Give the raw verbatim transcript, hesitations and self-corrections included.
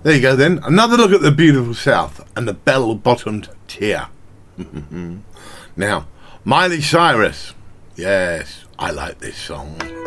There you go then. Another look at the beautiful South and the bell-bottomed tear. Now, Miley Cyrus. Yes, I like this song.